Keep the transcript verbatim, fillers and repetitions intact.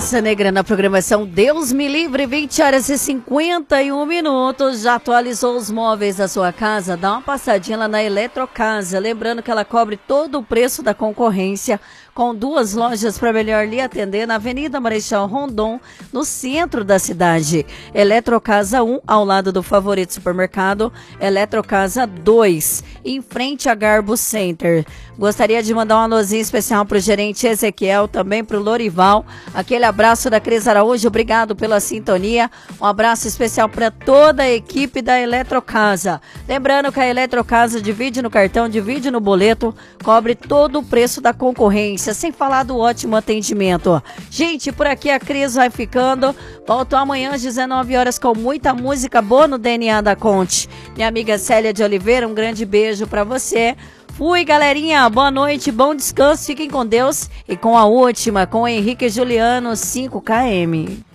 Raça Negra na programação Deus Me Livre, vinte horas e cinquenta e um minutos. Já atualizou os móveis da sua casa? Dá uma passadinha lá na Eletrocasa. Lembrando que ela cobre todo o preço da concorrência, com duas lojas para melhor lhe atender na Avenida Marechal Rondon, no centro da cidade. Eletrocasa um, ao lado do Favorito Supermercado. Eletrocasa dois, em frente a Garbo Center. Gostaria de mandar um alôzinho especial para o gerente Ezequiel, também para o Lorival. Aquele abraço da Cris Araújo, obrigado pela sintonia. Um abraço especial para toda a equipe da Eletrocasa. Lembrando que a Eletrocasa divide no cartão, divide no boleto, cobre todo o preço da concorrência, sem falar do ótimo atendimento. Gente, por aqui a Cris vai ficando. Volto amanhã às dezenove horas com muita música boa no D N A da Conte. Minha amiga Célia de Oliveira, um grande beijo para você. Fui, galerinha, boa noite, bom descanso, fiquem com Deus e com a última, com o Henrique Juliano, cinco K M.